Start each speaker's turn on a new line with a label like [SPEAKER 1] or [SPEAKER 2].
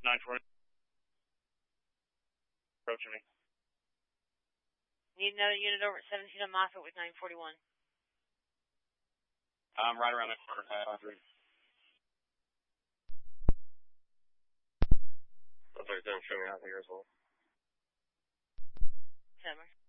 [SPEAKER 1] 940. Approaching me.
[SPEAKER 2] Need another unit over at 17 on Moffett with 941.
[SPEAKER 1] I'm right around the corner. 500. That's what it's show me out here as well.
[SPEAKER 2] Summer.